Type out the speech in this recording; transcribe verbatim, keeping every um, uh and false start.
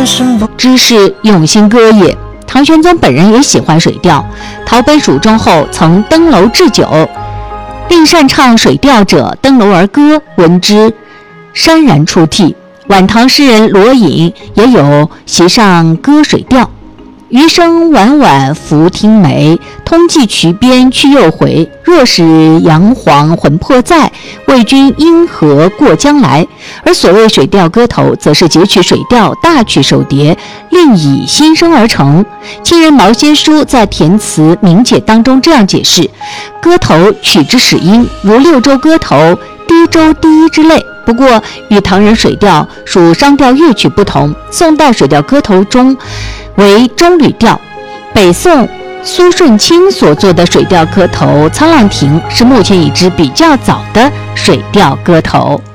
知是用心歌也。唐玄宗本人也喜欢水调，逃奔蜀中后曾登楼置酒，令擅唱水调者登楼而歌，闻之潸然出涕。晚唐诗人罗隐也有席上歌水调，余生晚晚复听梅，通寄渠边去又回。若是杨黄魂魄在，为君因何过江来。而所谓水调歌头，则是截取水调大曲手碟，另以新声而成。清人毛先书在填词明解当中这样解释：歌头取之始音，如六州歌头、低州第一之类。不过与唐人水调属商调乐曲不同，宋代水调歌头中为中吕调。北宋苏舜钦所作的水调歌头《沧浪亭》是目前已知比较早的水调歌头。